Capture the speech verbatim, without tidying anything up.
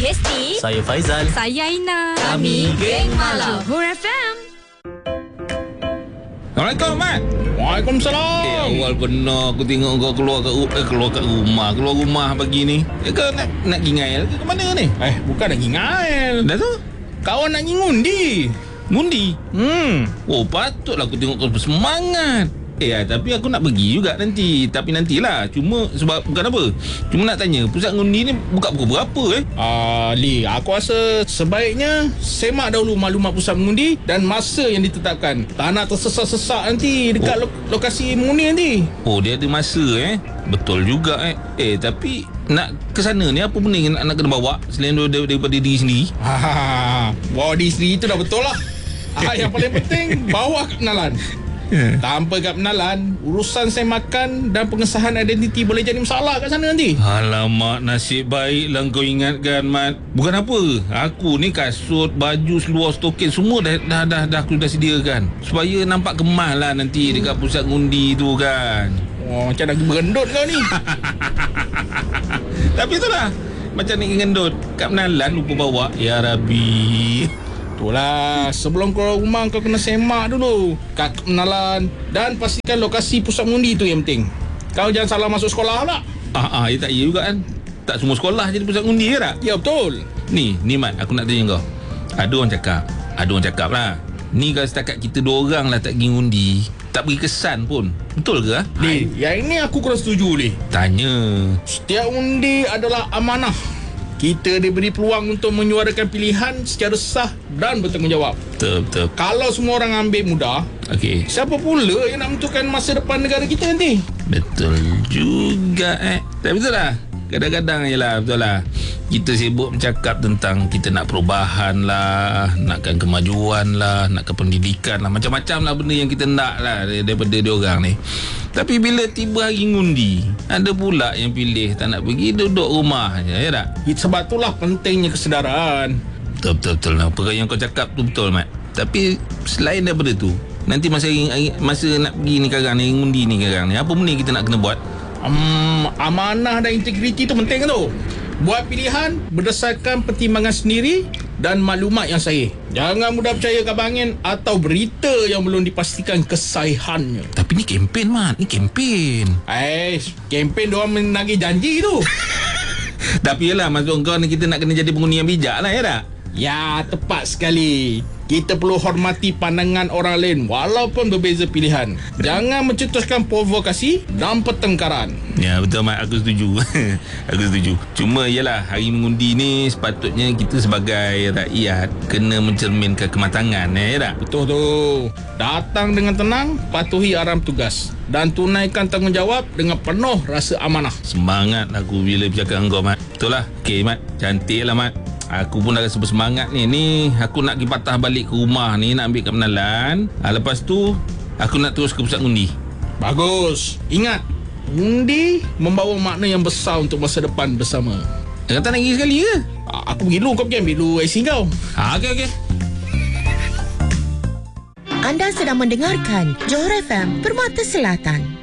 Lesti. Saya Faizal. Saya Aina. Kami Geng Malam. Johor F M. Assalamualaikum, Mat. Waalaikumsalam. Eh, awal benar aku tengok kau keluar kat, eh, keluar kat rumah. Keluar rumah pagi ni. Eh, kau nak, nak pergi ngail ke mana ni? Eh, bukan nak pergi ngail. Dah tu? Kawan nak pergi ngundi. Ngundi? Hmm. Oh, patutlah aku tengok kau bersemangat. Eh, tapi aku nak pergi juga nanti. Tapi nantilah. Cuma sebab bukan apa. Cuma nak tanya, pusat ngundi ni buka pukul berapa eh? Ah, Li, aku rasa sebaiknya semak dahulu maklumat pusat mengundi dan masa yang ditetapkan. Tak nak tersesak-sesak nanti dekat Oh. lo- lokasi mengundi nanti. Oh, dia ada masa eh. Betul juga eh. Eh, tapi nak ke sana ni apa benda yang nak, nak kena bawa selain dar- daripada diri sendiri? Ha, bawa diri sendiri tu dah betul lah. Ah, yang paling penting bawa kad pengenalan. Tanpa kad pengenalan, urusan saya makan dan pengesahan identiti boleh jadi masalah kat sana nanti. Alamak, nasib baiklah kau ingatkan, Mat. Bukan apa, aku ni kasut, baju, seluar, stokin semua dah dah dah, dah aku dah sediakan. Supaya nampak kemas lah nanti dekat pusat ngundi tu kan. Oh, macam nak berendut kau ni. Tapi itulah, macam ni ngendut. Kad pengenalan lupa bawa. Ya Rabbi. Itulah, sebelum keluar rumah kau kena semak dulu kad pengenalan dan pastikan lokasi pusat mengundi tu yang penting. Kau jangan salah masuk sekolah pula. Ah, ah, ya tak ya juga kan. Tak semua sekolah jadi pusat ngundi ya tak? Ya, betul. Ni, ni Mat, aku nak tanya kau. Ada orang cakap, ada orang cakap lah. Ni kalau setakat kita dua orang lah tak pergi ngundi, tak beri kesan pun. Betul ke? Ah? Li, yang ini aku kurang setuju, Li. Tanya. Setiap undi adalah amanah. Kita diberi peluang untuk menyuarakan pilihan secara sah dan bertanggungjawab. Betul, betul. Kalau semua orang ambil mudah, Okey. siapa pula yang nak menentukan masa depan negara kita nanti? Betul juga eh. Tapi betul lah. Kadang-kadang je lah, betul lah. Kita sibuk bercakap tentang kita nak perubahan lah, nakkan kemajuan lah, nakkan pendidikan lah, macam-macam lah benda yang kita nak lah daripada diorang ni. Tapi bila tiba hari ngundi, ada pula yang pilih tak nak pergi, duduk rumah je, ya tak? Sebab itulah pentingnya kesedaran. Betul-betul lah. Apa yang kau cakap tu betul, Mat. Tapi selain daripada tu, nanti masa hari, masa nak pergi ni sekarang ni, ngundi ni sekarang ni, apa benda yang kita nak kena buat? Um, amanah dan integriti tu penting tu. Buat pilihan berdasarkan pertimbangan sendiri dan maklumat yang sahih. Jangan mudah percaya kabar angin atau berita yang belum dipastikan kesahihannya. Tapi ni kempen, Mat. Ni kempen. Eh, kempen diorang menagih janji tu. Tapi yelah, maksud kau ni kita nak kena jadi pengundi yang bijak lah, ya tak? Ya, tepat sekali. Kita perlu hormati pandangan orang lain walaupun berbeza pilihan. Jangan mencetuskan provokasi dan pertengkaran. Ya, betul, Mat. Aku setuju. Aku setuju. Cuma yelah, hari mengundi ni sepatutnya kita sebagai rakyat kena mencerminkan kematangan, ya tak? Betul tu. Datang dengan tenang, patuhi arahan tugas dan tunaikan tanggungjawab dengan penuh rasa amanah. Semangat aku bila bercakap dengan kau, Mat. Betul lah. Okey, Mat. Cantik lah, Mat. Aku pun dah rasa bersemangat ni. Ni aku nak pergi patah balik ke rumah ni, nak ambil kad pengenalan. Ha, lepas tu aku nak terus ke pusat ngundi. Bagus. Ingat, undi membawa makna yang besar untuk masa depan bersama. Jangan tak nak pergi sekali ke? Aku pergi dulu, kau pergi ambil dulu I C kau. Ha, okey, okey. Anda sedang mendengarkan Johor F M Permata Selatan.